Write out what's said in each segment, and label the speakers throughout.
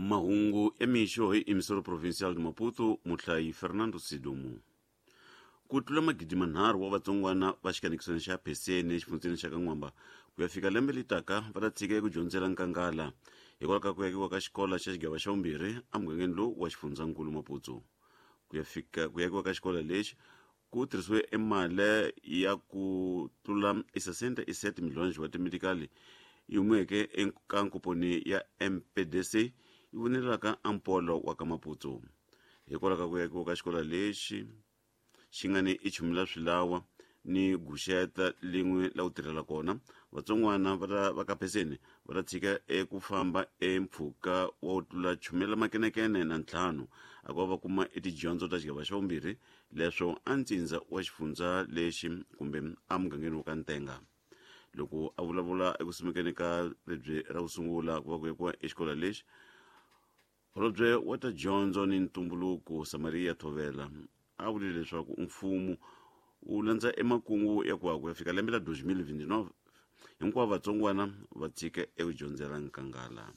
Speaker 1: mahungu emixo hi emisoro provincial de Maputo muhlayi Fernando Sidumu. Ku tlula magidi manharhu wa vatsongwana va xikanekisweni xa Pheseni exifundzeni xa Kan'wamba ku ya fika lembe litaka va ta tshika eku dyondzela nkangala hikwalaho ka ku yakiwa ka xikola xa xigava xa vumbirhi emugangeni lowu wa xifundzhankulu Maputo. Ku yakiwa ka xikola lexi ku tirhisiwe emali ya ku tlula 67 miliyoni wa timedikali yi humeke eka nkuponi ya MPDC yi vonelaka ampolo wa ka Maputo. Hikwalaho ka ku yakiwa ka xikola lexi xi nga ni ichumela swilawa ni guxeta lin'we la ku tirhela kona vatsongwana va ka Pheseni va ta tshika eku famba empfhuka wa ku tlula chumela makenekene na ntlhanu a ku va kuma etidyondzo ta xigava xa vumbirhi leswo a ntsindza wa xifundza lexi kumbe emugangeni wa ka Ntenga. Loko a vulavula eku simekeni ka lebyi ra ku sungula ku va ku yakiwa exikola lexi, holobye wa ta dyondzo ni ntumbuluko Samaria Thovela a vulile leswaku mfumo wu landza emakungu ya ku ya fika lembe la 2029 hinkwavo vatsongwana va tshika eku dyondzela nkangala.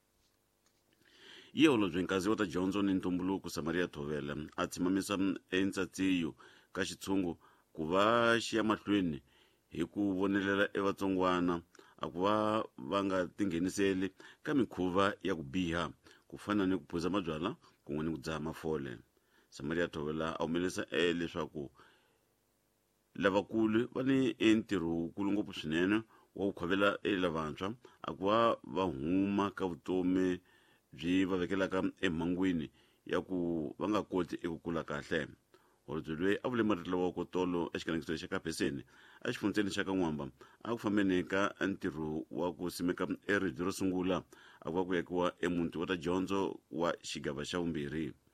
Speaker 1: Iye holobye nkazi wa ta dyondzo ni ntumbuluko Samaria Thovela a tshimamisa entsatsiyo ka xitshungu ku va xi ya mahlweni hi ku vonelela vatsongwana a ku va nga tingheniseli ka mikhuva ya ku biha ku fana ni ku phuza mabyala kun'we ni ku dzaha mafole. Samaria Thovela a humelerisa leswaku lavakulu va ni ntirho wukulu ngopfu swinene wa ku khwavela lavantshwa a ku va huma ka vutomi byi va vekelaka emhangwini ya ku va nga koti eku kula kahle. Holobye loyi a vule marito wa kotolo exikanekisweni xa ka Pheseni a xifundzeni xa Kan'wamba a ku fambeni ka ntirho wa ku simeka eribye ro sungula a ku va ku yakiwa emuti wa ta dyondzo wa xigava xa vumbirhi.